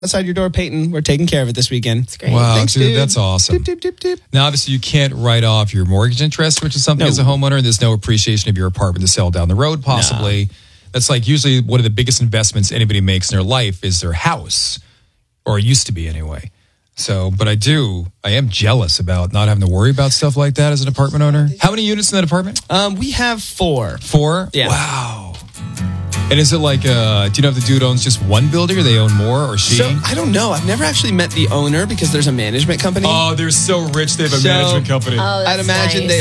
outside your door, Peyton. We're taking care of it this weekend. It's great. Wow, Thanks, dude, that's awesome. Doop, doop, doop, doop. Now, obviously, you can't write off your mortgage interest, which is something No. as a homeowner. There's no appreciation of your apartment to sell down the road, possibly. That's like usually one of the biggest investments anybody makes in their life is their house, or it used to be anyway. So, but I am jealous about not having to worry about stuff like that as an apartment owner. How many units in that apartment? We have 4. 4? Yeah. Wow. And is it like, do you know if the dude owns just one building or they own more, or she? So I don't know. I've never actually met the owner because there's a management company. Oh, they're so rich they have a So- management company. Oh, that's I'd imagine nice. they